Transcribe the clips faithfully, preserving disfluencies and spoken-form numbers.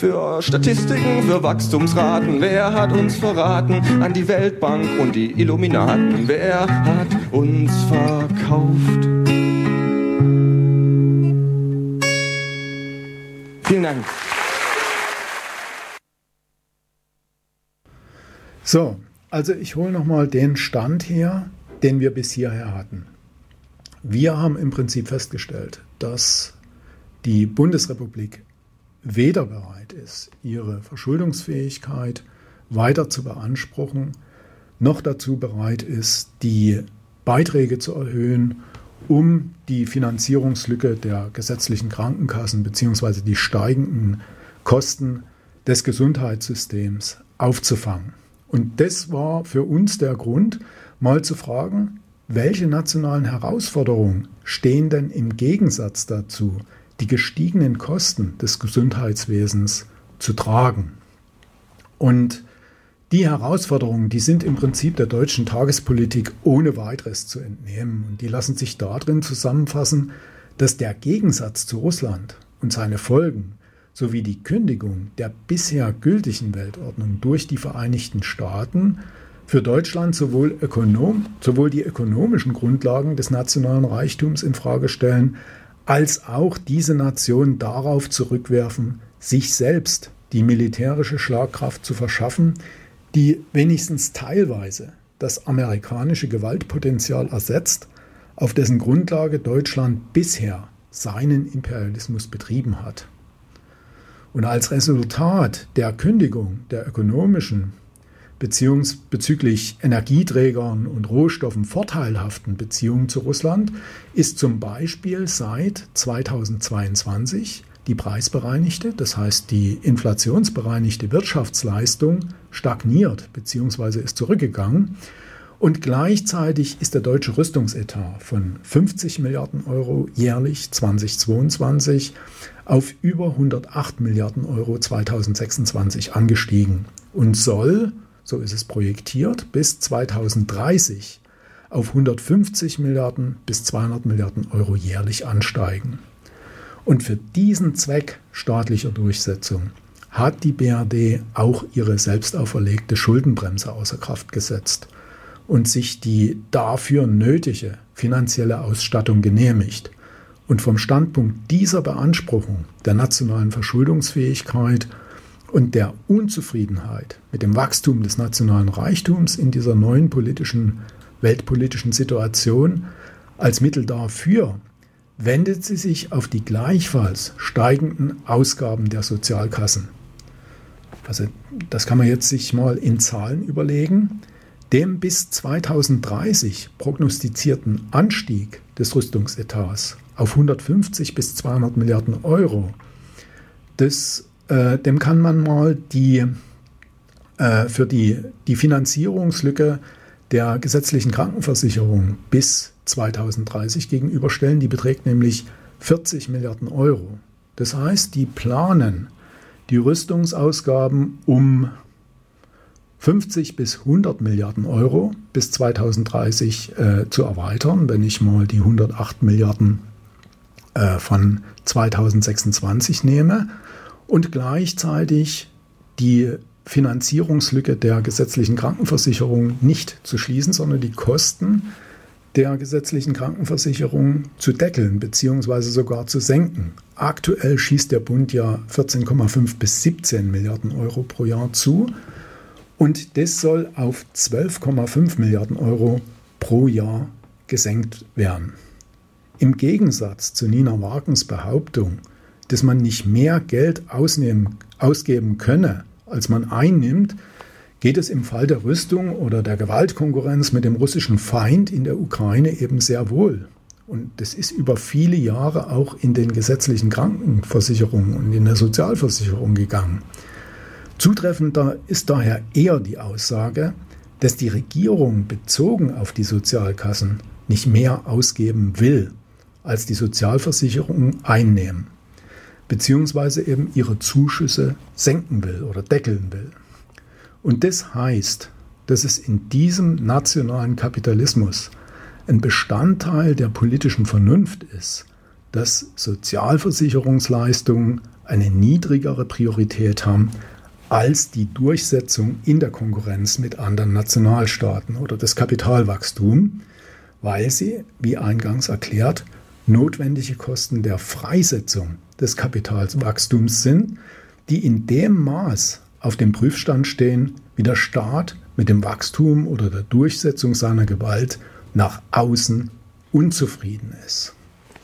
Für Statistiken, für Wachstumsraten, wer hat uns verraten? An die Weltbank und die Illuminaten, wer hat uns verkauft? Vielen Dank. So, also ich hole nochmal den Stand her, den wir bis hierher hatten. Wir haben im Prinzip festgestellt, dass die Bundesrepublik weder bereit ist, ihre Verschuldungsfähigkeit weiter zu beanspruchen, noch dazu bereit ist, die Beiträge zu erhöhen, um die Finanzierungslücke der gesetzlichen Krankenkassen bzw. die steigenden Kosten des Gesundheitssystems aufzufangen. Und das war für uns der Grund, mal zu fragen, welche nationalen Herausforderungen stehen denn im Gegensatz dazu, die gestiegenen Kosten des Gesundheitswesens zu tragen. Und die Herausforderungen, die sind im Prinzip der deutschen Tagespolitik ohne weiteres zu entnehmen. Und die lassen sich darin zusammenfassen, dass der Gegensatz zu Russland und seine Folgen sowie die Kündigung der bisher gültigen Weltordnung durch die Vereinigten Staaten für Deutschland sowohl, ökonom, sowohl die ökonomischen Grundlagen des nationalen Reichtums in Frage stellen, als auch diese Nation darauf zurückwerfen, sich selbst die militärische Schlagkraft zu verschaffen, die wenigstens teilweise das amerikanische Gewaltpotenzial ersetzt, auf dessen Grundlage Deutschland bisher seinen Imperialismus betrieben hat. Und als Resultat der Kündigung der ökonomischen Beziehungs- bezüglich Energieträgern und Rohstoffen vorteilhaften Beziehungen zu Russland ist zum Beispiel seit zweitausendzweiundzwanzig die preisbereinigte, das heißt die inflationsbereinigte Wirtschaftsleistung stagniert bzw. ist zurückgegangen. Und gleichzeitig ist der deutsche Rüstungsetat von fünfzig Milliarden Euro jährlich zweitausendzweiundzwanzig auf über hundertacht Milliarden Euro zweitausendsechsundzwanzig angestiegen und soll, so ist es projektiert, bis zweitausenddreißig auf hundertfünfzig Milliarden bis zweihundert Milliarden Euro jährlich ansteigen. Und für diesen Zweck staatlicher Durchsetzung hat die B R D auch ihre selbst auferlegte Schuldenbremse außer Kraft gesetzt und sich die dafür nötige finanzielle Ausstattung genehmigt. Und vom Standpunkt dieser Beanspruchung der nationalen Verschuldungsfähigkeit und der Unzufriedenheit mit dem Wachstum des nationalen Reichtums in dieser neuen politischen, weltpolitischen Situation als Mittel dafür wendet sie sich auf die gleichfalls steigenden Ausgaben der Sozialkassen. Also das kann man jetzt sich mal in Zahlen überlegen. Dem bis zweitausenddreißig prognostizierten Anstieg des Rüstungsetats auf hundertfünfzig bis zweihundert Milliarden Euro, das, äh, dem kann man mal die, äh, für die, die Finanzierungslücke der gesetzlichen Krankenversicherung bis zweitausenddreißig gegenüberstellen. Die beträgt nämlich vierzig Milliarden Euro. Das heißt, die planen die Rüstungsausgaben um fünfzig bis hundert Milliarden Euro bis zweitausenddreißig äh, zu erweitern, wenn ich mal die hundertacht Milliarden äh, von zweitausendsechsundzwanzig nehme und gleichzeitig die Finanzierungslücke der gesetzlichen Krankenversicherung nicht zu schließen, sondern die Kosten der gesetzlichen Krankenversicherung zu deckeln bzw. sogar zu senken. Aktuell schießt der Bund ja vierzehn Komma fünf bis siebzehn Milliarden Euro pro Jahr zu und das soll auf zwölf Komma fünf Milliarden Euro pro Jahr gesenkt werden. Im Gegensatz zu Nina Wagens Behauptung, dass man nicht mehr Geld ausnehmen, ausgeben könne, als man einnimmt, geht es im Fall der Rüstung oder der Gewaltkonkurrenz mit dem russischen Feind in der Ukraine eben sehr wohl. Und das ist über viele Jahre auch in den gesetzlichen Krankenversicherungen und in der Sozialversicherung gegangen. Zutreffender ist daher eher die Aussage, dass die Regierung bezogen auf die Sozialkassen nicht mehr ausgeben will, als die Sozialversicherungen einnehmen, beziehungsweise eben ihre Zuschüsse senken will oder deckeln will. Und das heißt, dass es in diesem nationalen Kapitalismus ein Bestandteil der politischen Vernunft ist, dass Sozialversicherungsleistungen eine niedrigere Priorität haben als die Durchsetzung in der Konkurrenz mit anderen Nationalstaaten oder das Kapitalwachstum, weil sie, wie eingangs erklärt, notwendige Kosten der Freisetzung des Kapitalwachstums sind, die in dem Maß auf dem Prüfstand stehen, wie der Staat mit dem Wachstum oder der Durchsetzung seiner Gewalt nach außen unzufrieden ist.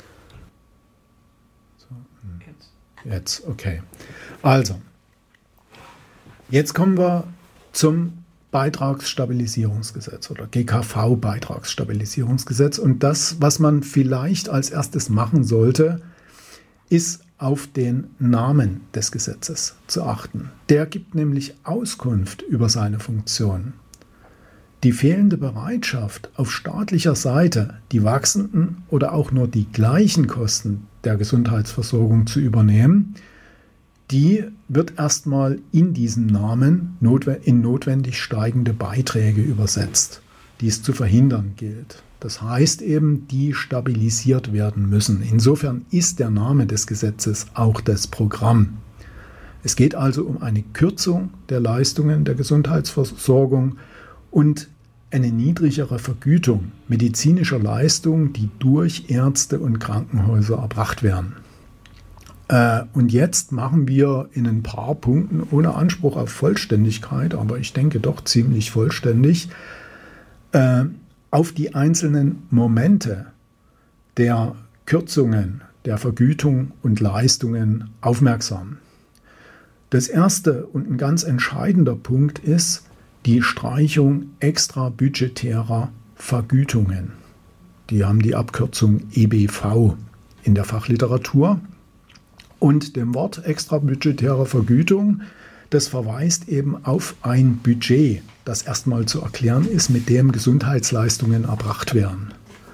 So, hm. Jetzt, okay. Also, jetzt kommen wir zum Beitragsstabilisierungsgesetz oder G K V-Beitragsstabilisierungsgesetz. Und das, was man vielleicht als erstes machen sollte, ist auf den Namen des Gesetzes zu achten. Der gibt nämlich Auskunft über seine Funktion. Die fehlende Bereitschaft auf staatlicher Seite, die wachsenden oder auch nur die gleichen Kosten der Gesundheitsversorgung zu übernehmen, die wird erstmal in diesem Namen in notwendig steigende Beiträge übersetzt, die es zu verhindern gilt. Das heißt eben, die stabilisiert werden müssen. Insofern ist der Name des Gesetzes auch das Programm. Es geht also um eine Kürzung der Leistungen der Gesundheitsversorgung und eine niedrigere Vergütung medizinischer Leistungen, die durch Ärzte und Krankenhäuser erbracht werden. Äh, und jetzt machen wir in ein paar Punkten, ohne Anspruch auf Vollständigkeit, aber ich denke doch ziemlich vollständig, äh, auf die einzelnen Momente der Kürzungen, der Vergütung und Leistungen aufmerksam. Das erste und ein ganz entscheidender Punkt ist die Streichung extrabudgetärer Vergütungen. Die haben die Abkürzung E B V in der Fachliteratur. Und dem Wort extrabudgetäre Vergütung, das verweist eben auf ein Budget, das erstmal zu erklären ist, mit dem Gesundheitsleistungen erbracht werden.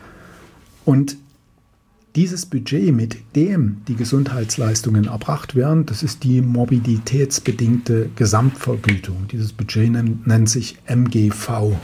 Und dieses Budget, mit dem die Gesundheitsleistungen erbracht werden, das ist die morbiditätsbedingte Gesamtvergütung. Dieses Budget nennt, nennt sich M G V.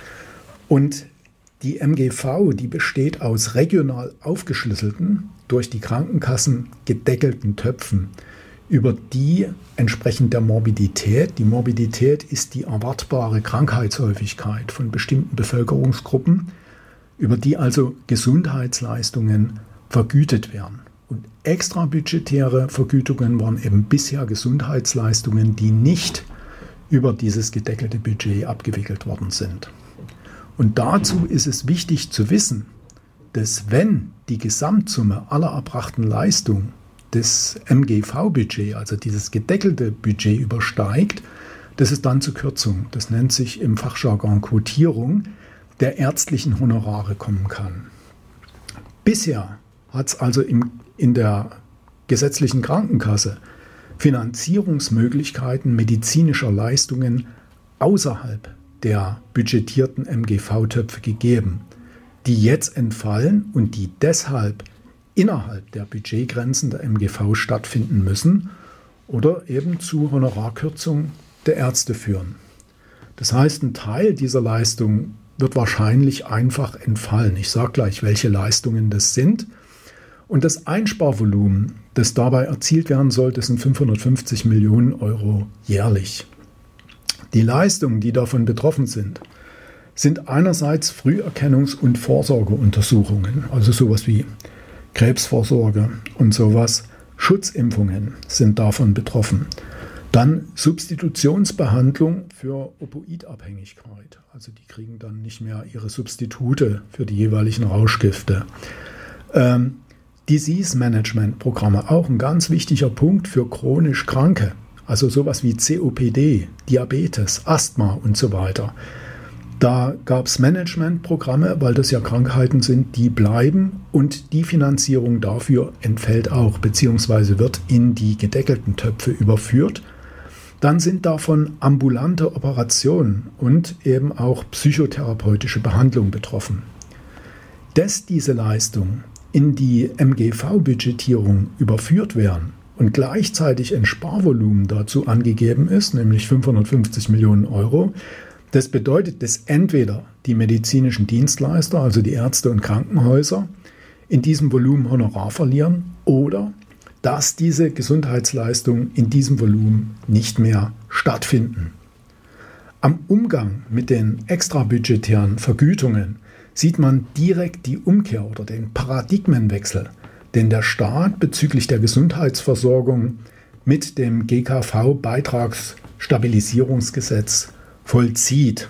Und die M G V, die besteht aus regional aufgeschlüsselten, durch die Krankenkassen gedeckelten Töpfen, über die entsprechend der Morbidität, die Morbidität ist die erwartbare Krankheitshäufigkeit von bestimmten Bevölkerungsgruppen, über die also Gesundheitsleistungen vergütet werden. Und extrabudgetäre Vergütungen waren eben bisher Gesundheitsleistungen, die nicht über dieses gedeckelte Budget abgewickelt worden sind. Und dazu ist es wichtig zu wissen, dass wenn die Gesamtsumme aller erbrachten Leistungen des M G V-Budget, also dieses gedeckelte Budget, übersteigt, dass es dann zu Kürzungen, das nennt sich im Fachjargon Quotierung, der ärztlichen Honorare kommen kann. Bisher hat es also im, in der gesetzlichen Krankenkasse Finanzierungsmöglichkeiten medizinischer Leistungen außerhalb der budgetierten M G V-Töpfe gegeben, die jetzt entfallen und die deshalb innerhalb der Budgetgrenzen der M G V stattfinden müssen oder eben zu Honorarkürzungen der Ärzte führen. Das heißt, ein Teil dieser Leistungen wird wahrscheinlich einfach entfallen. Ich sage gleich, welche Leistungen das sind. Und das Einsparvolumen, das dabei erzielt werden soll, das sind fünfhundertfünfzig Millionen Euro jährlich. Die Leistungen, die davon betroffen sind, sind einerseits Früherkennungs- und Vorsorgeuntersuchungen, also sowas wie Krebsvorsorge und sowas. Schutzimpfungen sind davon betroffen. Dann Substitutionsbehandlung für Opioidabhängigkeit. Also die kriegen dann nicht mehr ihre Substitute für die jeweiligen Rauschgifte. Ähm, Disease-Management-Programme, auch ein ganz wichtiger Punkt für chronisch Kranke. Also sowas wie C O P D, Diabetes, Asthma und so weiter. Da gab es Managementprogramme, weil das ja Krankheiten sind, die bleiben und die Finanzierung dafür entfällt auch, beziehungsweise wird in die gedeckelten Töpfe überführt. Dann sind davon ambulante Operationen und eben auch psychotherapeutische Behandlung betroffen. Dass diese Leistungen in die M G V-Budgetierung überführt werden und gleichzeitig ein Sparvolumen dazu angegeben ist, nämlich fünfhundertfünfzig Millionen Euro, das bedeutet, dass entweder die medizinischen Dienstleister, also die Ärzte und Krankenhäuser, in diesem Volumen Honorar verlieren oder dass diese Gesundheitsleistungen in diesem Volumen nicht mehr stattfinden. Am Umgang mit den extrabudgetären Vergütungen sieht man direkt die Umkehr oder den Paradigmenwechsel, den der Staat bezüglich der Gesundheitsversorgung mit dem G K V-Beitragsstabilisierungsgesetz vollzieht.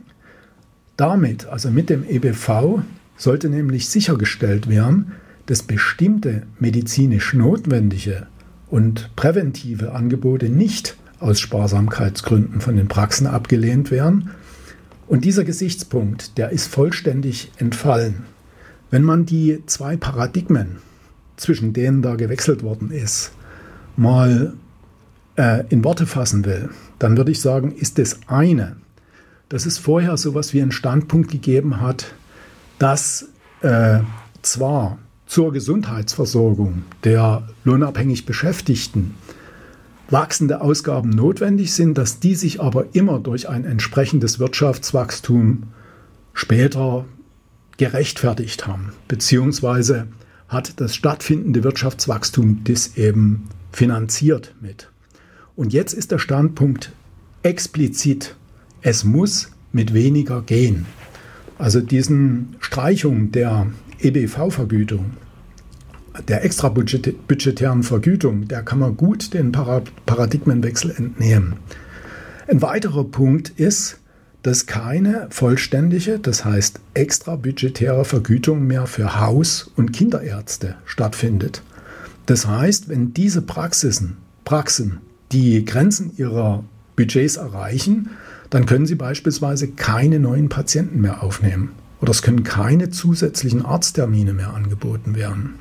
Damit, also mit dem E B V, sollte nämlich sichergestellt werden, dass bestimmte medizinisch notwendige und präventive Angebote nicht aus Sparsamkeitsgründen von den Praxen abgelehnt werden. Und dieser Gesichtspunkt, der ist vollständig entfallen. Wenn man die zwei Paradigmen, zwischen denen da gewechselt worden ist, mal äh, in Worte fassen will, dann würde ich sagen, ist das eine, dass es vorher so etwas wie einen Standpunkt gegeben hat, dass äh, zwar zur Gesundheitsversorgung der lohnabhängig Beschäftigten wachsende Ausgaben notwendig sind, dass die sich aber immer durch ein entsprechendes Wirtschaftswachstum später gerechtfertigt haben, beziehungsweise hat das stattfindende Wirtschaftswachstum das eben finanziert mit. Und jetzt ist der Standpunkt explizit, es muss mit weniger gehen. Also diesen Streichung der E B V-Vergütung, der extrabudgetären Vergütung, der kann man gut den Paradigmenwechsel entnehmen. Ein weiterer Punkt ist, dass keine vollständige, das heißt extrabudgetäre Vergütung mehr für Haus- und Kinderärzte stattfindet. Das heißt, wenn diese Praxisen, Praxen die Grenzen ihrer Budgets erreichen, dann können sie beispielsweise keine neuen Patienten mehr aufnehmen oder es können keine zusätzlichen Arzttermine mehr angeboten werden.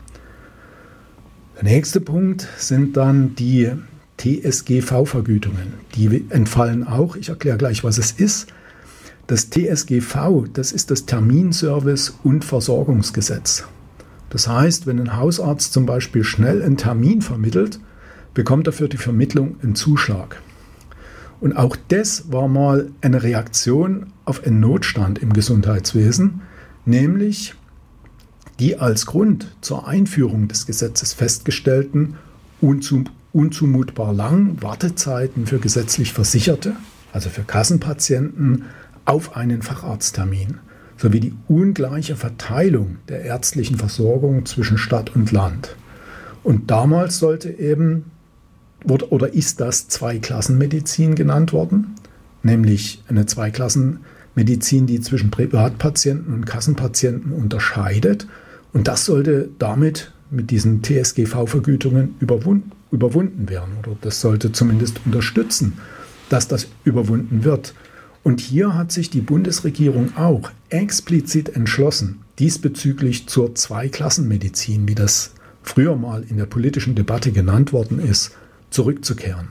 Der nächste Punkt sind dann die T S G V-Vergütungen. Die entfallen auch. Ich erkläre gleich, was es ist. Das T S G V, das ist das Terminservice- und Versorgungsgesetz. Das heißt, wenn ein Hausarzt zum Beispiel schnell einen Termin vermittelt, bekommt er für die Vermittlung einen Zuschlag. Und auch das war mal eine Reaktion auf einen Notstand im Gesundheitswesen, nämlich die als Grund zur Einführung des Gesetzes festgestellten unzum- unzumutbar langen Wartezeiten für gesetzlich Versicherte, also für Kassenpatienten, auf einen Facharzttermin, sowie die ungleiche Verteilung der ärztlichen Versorgung zwischen Stadt und Land. Und damals sollte eben oder ist das Zweiklassenmedizin genannt worden, nämlich eine Zweiklassenmedizin, die zwischen Privatpatienten und Kassenpatienten unterscheidet. Und das sollte damit mit diesen T S G V-Vergütungen überwunden, überwunden werden. Oder das sollte zumindest unterstützen, dass das überwunden wird. Und hier hat sich die Bundesregierung auch explizit entschlossen, diesbezüglich zur Zweiklassenmedizin, wie das früher mal in der politischen Debatte genannt worden ist, zurückzukehren.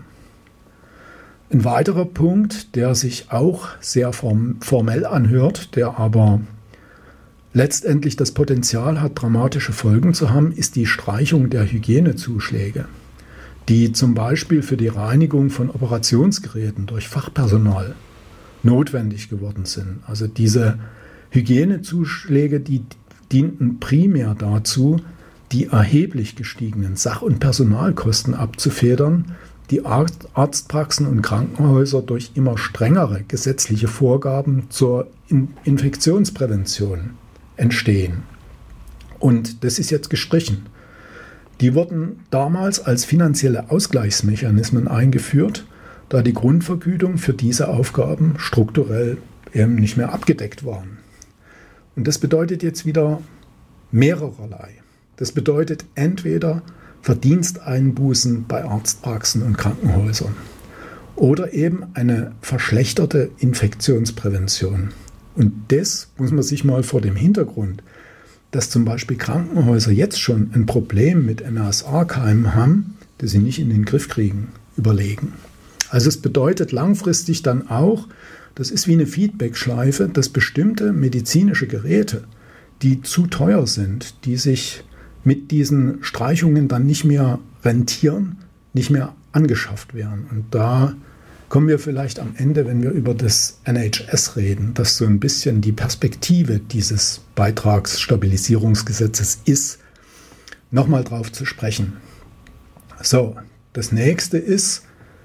Ein weiterer Punkt, der sich auch sehr formell anhört, der aber letztendlich das Potenzial hat, dramatische Folgen zu haben, ist die Streichung der Hygienezuschläge, die zum Beispiel für die Reinigung von Operationsgeräten durch Fachpersonal notwendig geworden sind. Also diese Hygienezuschläge, die dienten primär dazu, die erheblich gestiegenen Sach- und Personalkosten abzufedern, die Arztpraxen und Krankenhäuser durch immer strengere gesetzliche Vorgaben zur Infektionsprävention entstehen. Und das ist jetzt gestrichen. Die wurden damals als finanzielle Ausgleichsmechanismen eingeführt, da die Grundvergütung für diese Aufgaben strukturell eben nicht mehr abgedeckt waren. Und das bedeutet jetzt wieder mehrererlei. Das bedeutet entweder Verdiensteinbußen bei Arztpraxen und Krankenhäusern oder eben eine verschlechterte Infektionsprävention. Und das muss man sich mal vor dem Hintergrund, dass zum Beispiel Krankenhäuser jetzt schon ein Problem mit M R S A-Keimen haben, das sie nicht in den Griff kriegen, überlegen. Also es bedeutet langfristig dann auch, das ist wie eine Feedback-Schleife, dass bestimmte medizinische Geräte, die zu teuer sind, die sich mit diesen Streichungen dann nicht mehr rentieren, nicht mehr angeschafft werden. Und da kommen wir vielleicht am Ende, wenn wir über das N H S reden, dass so ein bisschen die Perspektive dieses Beitragsstabilisierungsgesetzes ist, nochmal drauf zu sprechen. So, das nächste ist,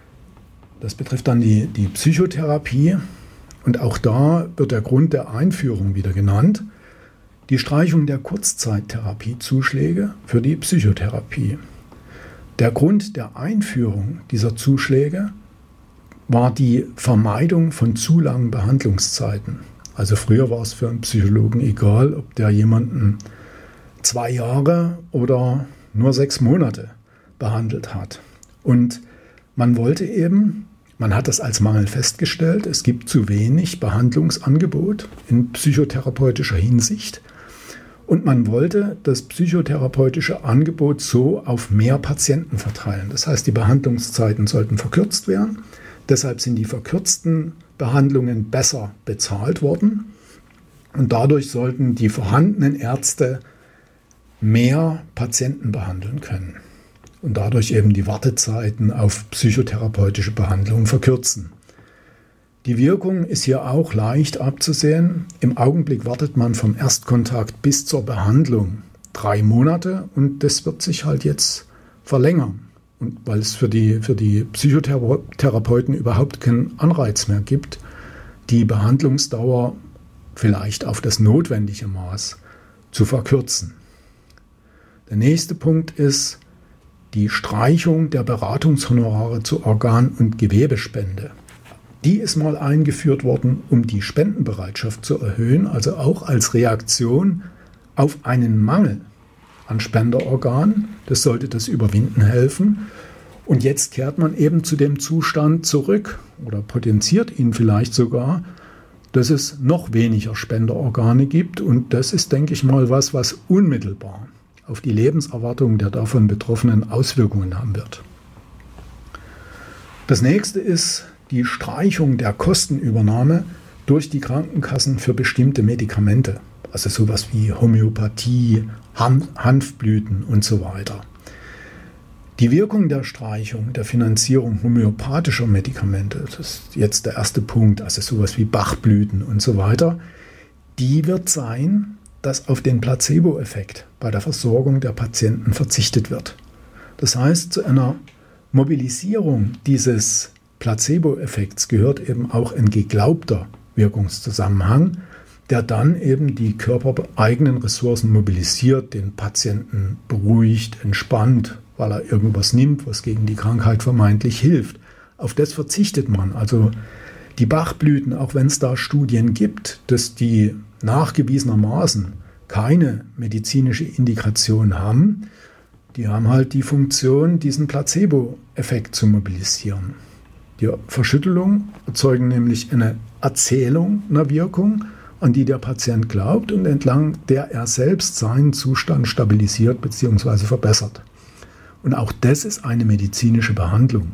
das betrifft dann die, die Psychotherapie, und auch da wird der Grund der Einführung wieder genannt, die Streichung der Kurzzeittherapiezusschläge für die Psychotherapie. Der Grund der Einführung dieser Zuschläge war die Vermeidung von zu langen Behandlungszeiten. Also früher war es für einen Psychologen egal, ob der jemanden zwei Jahre oder nur sechs Monate behandelt hat. Und man wollte eben, man hat das als Mangel festgestellt, es gibt zu wenig Behandlungsangebot in psychotherapeutischer Hinsicht. Und man wollte das psychotherapeutische Angebot so auf mehr Patienten verteilen. Das heißt, die Behandlungszeiten sollten verkürzt werden. Deshalb sind die verkürzten Behandlungen besser bezahlt worden. Und dadurch sollten die vorhandenen Ärzte mehr Patienten behandeln können. Und dadurch eben die Wartezeiten auf psychotherapeutische Behandlungen verkürzen. Die Wirkung ist hier auch leicht abzusehen. Im Augenblick wartet man vom Erstkontakt bis zur Behandlung drei Monate und das wird sich halt jetzt verlängern. Und weil es für die, für die Psychotherapeuten überhaupt keinen Anreiz mehr gibt, die Behandlungsdauer vielleicht auf das notwendige Maß zu verkürzen. Der nächste Punkt ist die Streichung der Beratungshonorare zur Organ- und Gewebespende. Die ist mal eingeführt worden, um die Spendenbereitschaft zu erhöhen, also auch als Reaktion auf einen Mangel an Spenderorganen. Das sollte das Überwinden helfen. Und jetzt kehrt man eben zu dem Zustand zurück oder potenziert ihn vielleicht sogar, dass es noch weniger Spenderorgane gibt. Und das ist, denke ich mal, was, was unmittelbar auf die Lebenserwartung der davon Betroffenen Auswirkungen haben wird. Das nächste ist die Streichung der Kostenübernahme durch die Krankenkassen für bestimmte Medikamente, also sowas wie Homöopathie, Han- Hanfblüten und so weiter. Die Wirkung der Streichung der Finanzierung homöopathischer Medikamente, das ist jetzt der erste Punkt, also sowas wie Bachblüten und so weiter, die wird sein, dass auf den Placebo-Effekt bei der Versorgung der Patienten verzichtet wird. Das heißt, zu einer Mobilisierung dieses Placebo-Effekts gehört eben auch ein geglaubter Wirkungszusammenhang, der dann eben die körpereigenen Ressourcen mobilisiert, den Patienten beruhigt, entspannt, weil er irgendwas nimmt, was gegen die Krankheit vermeintlich hilft. Auf das verzichtet man. Also die Bachblüten, auch wenn es da Studien gibt, dass die nachgewiesenermaßen keine medizinische Indikation haben, die haben halt die Funktion, diesen Placebo-Effekt zu mobilisieren. Die Verschüttelung erzeugen nämlich eine Erzählung einer Wirkung, an die der Patient glaubt und entlang der er selbst seinen Zustand stabilisiert bzw. verbessert. Und auch das ist eine medizinische Behandlung.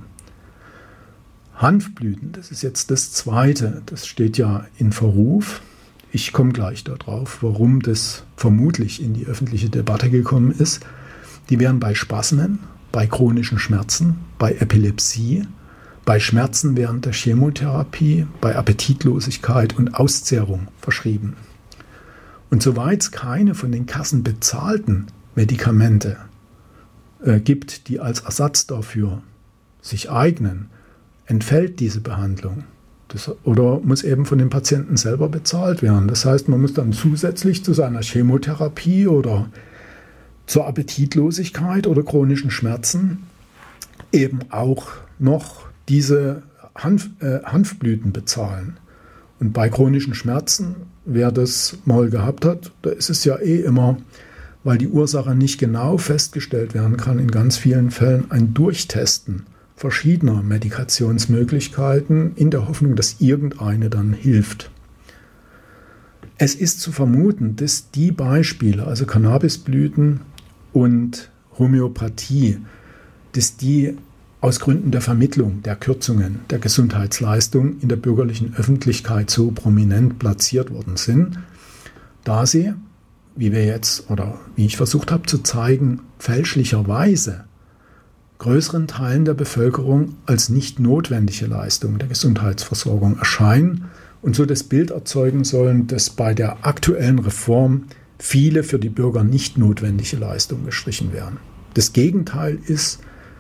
Hanfblüten, das ist jetzt das Zweite, das steht ja in Verruf. Ich komme gleich darauf, warum das vermutlich in die öffentliche Debatte gekommen ist. Die werden bei Spasmen, bei chronischen Schmerzen, bei Epilepsie, bei Schmerzen während der Chemotherapie, bei Appetitlosigkeit und Auszehrung verschrieben. Und soweit es keine von den Kassen bezahlten Medikamente äh, gibt, die als Ersatz dafür sich eignen, entfällt diese Behandlung. Das, oder muss eben von dem Patienten selber bezahlt werden. Das heißt, man muss dann zusätzlich zu seiner Chemotherapie oder zur Appetitlosigkeit oder chronischen Schmerzen eben auch noch diese Hanf, äh, Hanfblüten bezahlen. Und bei chronischen Schmerzen, wer das mal gehabt hat, da ist es ja eh immer, weil die Ursache nicht genau festgestellt werden kann, in ganz vielen Fällen ein Durchtesten verschiedener Medikationsmöglichkeiten in der Hoffnung, dass irgendeine dann hilft. Es ist zu vermuten, dass die Beispiele, also Cannabisblüten und Homöopathie, dass die aus Gründen der Vermittlung der Kürzungen der Gesundheitsleistung in der bürgerlichen Öffentlichkeit so prominent platziert worden sind, da sie, wie wir jetzt oder wie ich versucht habe zu zeigen, fälschlicherweise größeren Teilen der Bevölkerung als nicht notwendige Leistung der Gesundheitsversorgung erscheinen und so das Bild erzeugen sollen, dass bei der aktuellen Reform viele für die Bürger nicht notwendige Leistungen gestrichen werden. Das Gegenteil ist,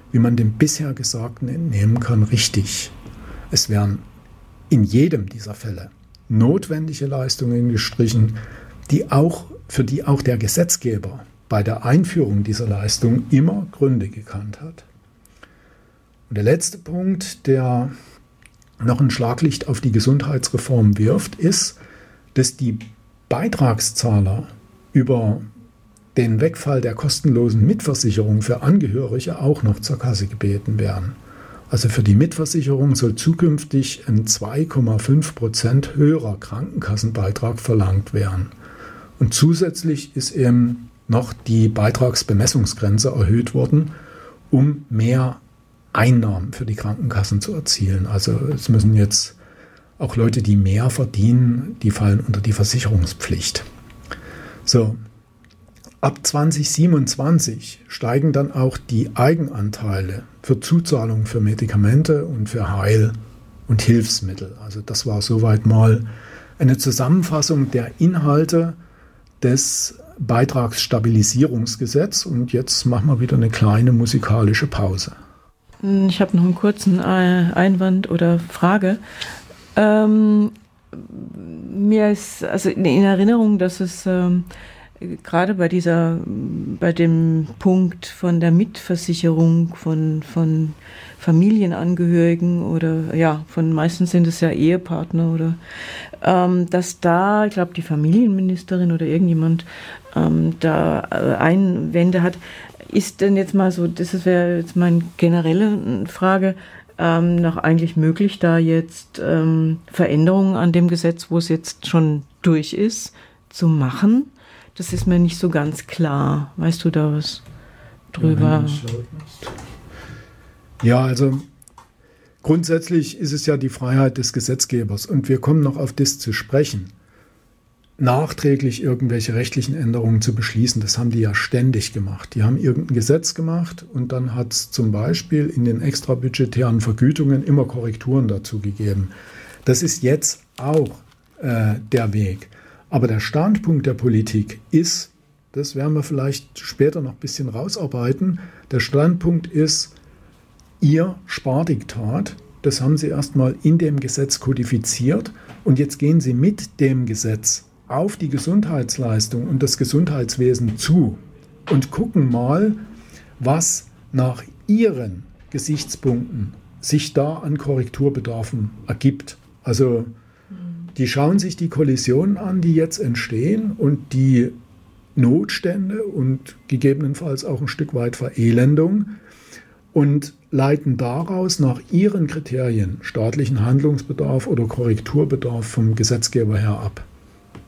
wie man dem bisher Gesagten entnehmen kann, richtig. Es werden in jedem dieser Fälle notwendige Leistungen gestrichen, die auch, für die auch der Gesetzgeber bei der Einführung dieser Leistung immer Gründe gekannt hat. Und der letzte Punkt, der noch ein Schlaglicht auf die Gesundheitsreform wirft, ist, dass die Beitragszahler über den Wegfall der kostenlosen Mitversicherung für Angehörige auch noch zur Kasse gebeten werden. Also für die Mitversicherung soll zukünftig ein zwei Komma fünf Prozent höherer Krankenkassenbeitrag verlangt werden. Und zusätzlich ist eben noch die Beitragsbemessungsgrenze erhöht worden, um mehr Einnahmen für die Krankenkassen zu erzielen. Also es müssen jetzt auch Leute, die mehr verdienen, die fallen unter die Versicherungspflicht. So, ab zwanzig siebenundzwanzig steigen dann auch die Eigenanteile für Zuzahlungen für Medikamente und für Heil- und Hilfsmittel. Also das war soweit mal eine Zusammenfassung der Inhalte des Beitragsstabilisierungsgesetzes. Und jetzt machen wir wieder eine kleine musikalische Pause. Ich habe noch einen kurzen Einwand oder Frage. Ähm, mir ist also in Erinnerung, dass es ähm, gerade bei dieser, bei dem Punkt von der Mitversicherung von, von Familienangehörigen oder ja, von meistens sind es ja Ehepartner oder ähm, dass da, ich glaube, die Familienministerin oder irgendjemand ähm, da Einwände hat. Ist denn jetzt mal so, das wäre jetzt meine generelle Frage, ähm, noch eigentlich möglich, da jetzt ähm, Veränderungen an dem Gesetz, wo es jetzt schon durch ist, zu machen? Das ist mir nicht so ganz klar. Weißt du da was drüber? Ja, also grundsätzlich ist es ja die Freiheit des Gesetzgebers und wir kommen noch auf das zu sprechen. Nachträglich irgendwelche rechtlichen Änderungen zu beschließen, das haben die ja ständig gemacht. Die haben irgendein Gesetz gemacht und dann hat es zum Beispiel in den extrabudgetären Vergütungen immer Korrekturen dazu gegeben. Das ist jetzt auch äh, der Weg. Aber der Standpunkt der Politik ist, das werden wir vielleicht später noch ein bisschen rausarbeiten, der Standpunkt ist, ihr Spardiktat, das haben sie erstmal in dem Gesetz kodifiziert und jetzt gehen sie mit dem Gesetz auf die Gesundheitsleistung und das Gesundheitswesen zu und gucken mal, was nach ihren Gesichtspunkten sich da an Korrekturbedarfen ergibt. Also die schauen sich die Kollisionen an, die jetzt entstehen und die Notstände und gegebenenfalls auch ein Stück weit Verelendung und leiten daraus nach ihren Kriterien staatlichen Handlungsbedarf oder Korrekturbedarf vom Gesetzgeber her ab.